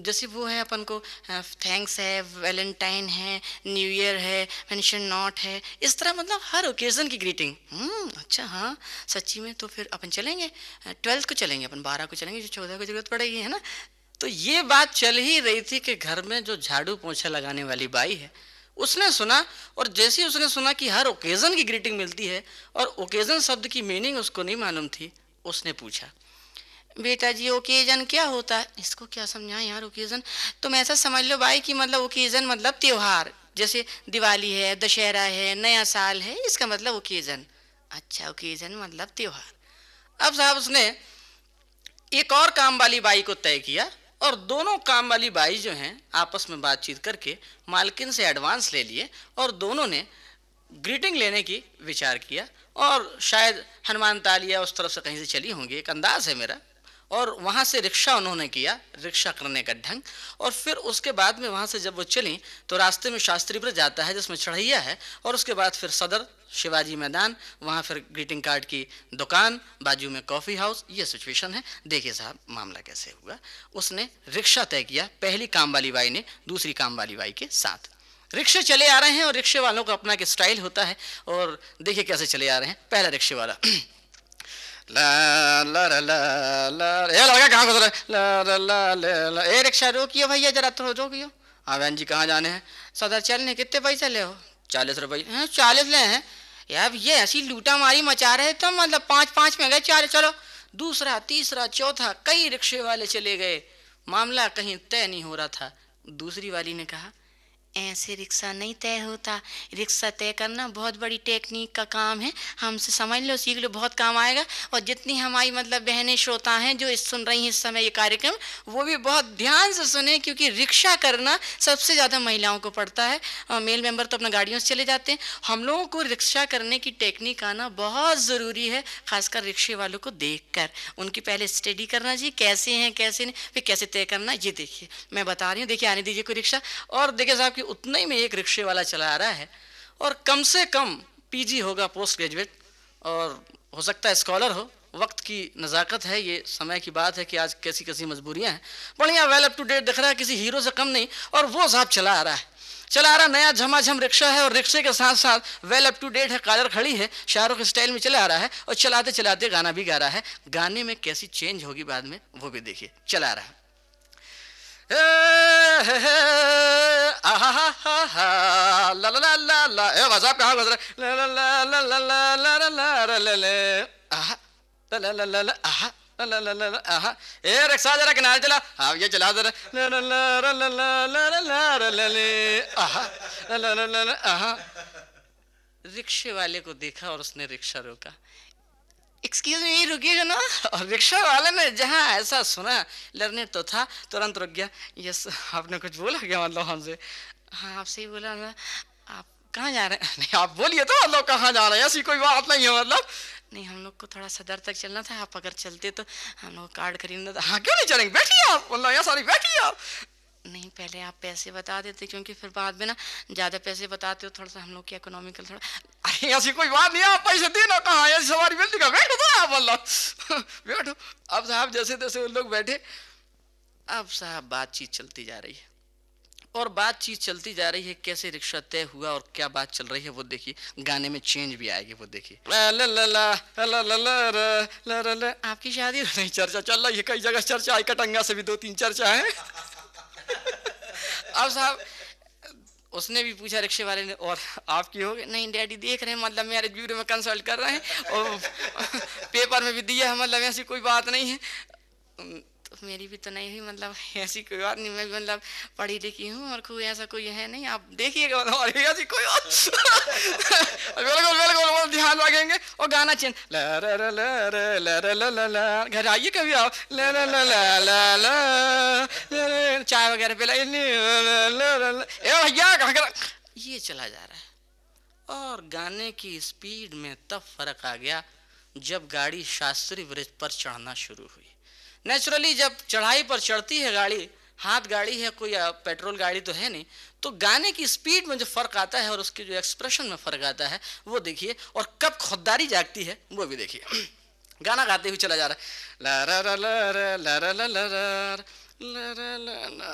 जैसे वो है अपन को थैंक्स है, वैलेंटाइन है, न्यू ईयर है, मेंशन नॉट है, इस तरह मतलब हर ओकेजन की ग्रीटिंग। अच्छा हाँ सच्ची में, तो फिर अपन चलेंगे 12 को चलेंगे, अपन 12 को चलेंगे, जो 14 को जरूरत पड़ेगी, है ना। तो ये बात चल ही रही थी कि घर में जो झाड़ू पोंछा लगाने वाली बाई है उसने सुना, और जैसे ही उसने सुना कि हर ओकेजन की ग्रीटिंग मिलती है और ओकेजन शब्द की मीनिंग उसको नहीं मालूम थी, उसने पूछा बेटा जी ओकेजन क्या होता है। इसको क्या समझाएं यार ओकेजन। तुम ऐसा समझ लो भाई कि मतलब ओकेजन मतलब त्योहार, जैसे दिवाली है, दशहरा है, नया साल है, इसका मतलब ओकेजन। अच्छा ओकेजन मतलब त्योहार। अब साहब उसने एक और काम वाली बाई को तय किया, और दोनों काम वाली बाई जो हैं आपस में बातचीत करके मालकिन से एडवांस ले लिए, और दोनों ने ग्रीटिंग लेने की विचार किया। और शायद हनुमान तालिया उस तरफ से कहीं से चली होंगी, एक अंदाज है मेरा। और वहाँ से रिक्शा उन्होंने किया, रिक्शा करने का ढंग। और फिर उसके बाद में वहाँ से जब वो चली तो रास्ते में शास्त्री ब्रिज आता है जिसमें चढ़ैया है, और उसके बाद फिर सदर शिवाजी मैदान, वहाँ फिर ग्रीटिंग कार्ड की दुकान, बाजू में कॉफ़ी हाउस। ये सिचुएशन है। देखिए साहब मामला कैसे हुआ। उसने रिक्शा तय किया, पहली काम वाली बाई ने दूसरी काम वाली बाई के साथ। रिक्शे चले आ रहे हैं, और रिक्शे वालों का अपना एक स्टाइल होता है, और देखिए कैसे चले आ रहे हैं। पहला रिक्शे वाला ला ला ला ला ला, ए लड़का कहाँ घुस रहा है, ला ला ला ला ला, ए रिक्शा रोकियो भैया जरा, तो रोकियो। हाँ बहन जी कहाँ जाने हैं। सदर चलने, कितने पैसे ले हो। 40 रुपये। हैं 40 ले हैं यार, ये ऐसी लूटा मारी मचा रहे तो मतलब 5-5 में गए 40, चलो। दूसरा तीसरा चौथा, कई रिक्शे वाले चले गए, मामला कहीं तय नहीं हो रहा था। दूसरी वाली ने कहा ऐसे रिक्शा नहीं तय होता, रिक्शा तय करना बहुत बड़ी टेक्निक का काम है, हमसे समझ लो, सीख लो, बहुत काम आएगा। और जितनी हमारी मतलब बहनें श्रोता हैं जो सुन रही हैं इस समय ये कार्यक्रम, वो भी बहुत ध्यान से सुने, क्योंकि रिक्शा करना सबसे ज़्यादा महिलाओं को पड़ता है, और मेल मेंबर तो अपना गाड़ियों से चले जाते हैं। हम लोगों को रिक्शा करने की टेक्निक आना बहुत ज़रूरी है, खासकर रिक्शे वालों को देख कर उनकी पहले स्टडी करना चाहिए, कैसे हैं कैसे नहीं, फिर कैसे तय करना। ये देखिए मैं बता रही हूँ, देखिए आने दीजिए कोई रिक्शा। और देखिए साहब कि उतना ही में एक रिक्शे वाला चला आ रहा है, और कम से कम पीजी होगा, पोस्ट ग्रेजुएट, और हो सकता है स्कॉलर हो। वक्त की नज़ाकत है, ये समय की बात है कि आज कैसी कैसी मजबूरियां हैं। बढ़िया वेल अप टू डेट दिख रहा है, किसी हीरो से कम नहीं। और वो साहब चला आ रहा है, चला आ रहा, नया झमाझम रिक्शा है, और रिक्शे के साथ साथ वेल अप टू डेट है, कालर खड़ी है, शाहरुख स्टाइल में चला आ रहा है, और चलाते चलाते गाना भी गा रहा है। गाने में कैसी चेंज होगी बाद में वो भी देखिए। चला आ रहा है ला ला ला ला ला, ए भाई साहब कहाँ गुजर ला ला ला ला ला ला ला ला ला ला ला, आहा ला ला ला ला ला, आहा ला ला ला ला, आहा। ए रिक्शा जरा किनारे चला, हाँ ये चला जरा, ला ला ला ला ला ला ला ला ला ला ले, आहा ला ला ला ला, आहा। रिक्शे वाले को देखा और उसने रिक्शा रोका। एक्सक्यूज मी रुकिएगा ना। और रिक्शा वाले ने जहाँ ऐसा सुना, लर्नेट तो था, तुरंत रुक गया। यस आपने कुछ बोला क्या मतलब हमसे। हाँ आपसे ही बोला ना। आप कहाँ जा रहे हैं। नहीं आप बोलिए तो, मतलब कहाँ जा रहे हैं, ऐसी कोई बात नहीं है मतलब। नहीं हम लोग को थोड़ा सदर तक चलना था, आप अगर चलते तो हम लोग कार्ड खरीदना था। हाँ क्यों नहीं चलेंगे, बैठिए आप, मतलब यहाँ सारी बैठिए आप। नहीं पहले आप पैसे बता देते, क्योंकि फिर बाद में ना ज़्यादा पैसे बताते हो, थोड़ा सा हम लोग की इकोनॉमिकल थोड़ा। अरे ऐसी कोई बात नहीं है, आप पैसे देना कहाँ, ऐसी सवारी मिलती का, बैठो तो आप मतलब बैठो। अब साहब जैसे तैसे उन लोग बैठे। अब साहब बातचीत चलती जा रही है, और बातचीत चलती जा रही है, कैसे रिक्शा तय हुआ और क्या बात चल रही है वो देखिए। गाने में चेंज भी आएगी वो देखिए। ला ला ला ला ला ला ला ला ला, आपकी शादी नहीं, चर्चा चल रही है कई जगह, चर्चा आई, कटंगा से भी 2-3 चर्चा है। अब साहब उसने भी पूछा रिक्शे वाले ने, और आपकी हो गई। नहीं डैडी देख रहे हैं, मतलब मैरिज ब्यूरो में कंसल्ट कर रहे हैं, और पेपर में भी दिया है, मतलब ऐसी कोई बात नहीं है। तो मेरी भी तो नहीं हुई, मतलब ऐसी कोई बात नहीं, मैं भी मतलब पढ़ी लिखी हूँ, और कोई ऐसा कोई है नहीं, आप देखिएगा मतलब ऐसी कोई बात। बिल्कुल बिल्कुल ध्यान रखेंगे। और गाना चेंज, ला ला ला ला ला ला ला ला, घर आइए कभी आप, ला ला ला ला ला ला, चाय वगैरह पिलाइए, ए भैया कहाँ, ये चला जा रहा है। और गाने की स्पीड में तब फर्क आ गया जब गाड़ी शास्त्री ब्रिज पर चढ़ना शुरू हुई। नेचुरली जब चढ़ाई पर चढ़ती है गाड़ी, हाथ गाड़ी है, कोई पेट्रोल गाड़ी तो है नहीं, तो गाने की स्पीड में जो फर्क आता है और उसके जो एक्सप्रेशन में फर्क आता है वो देखिए, और कब खुददारी जागती है वो भी देखिए। गाना गाते हुए चला जा रहा है, ला ला ला ला ला ला ला ला ला ला ला ला ला।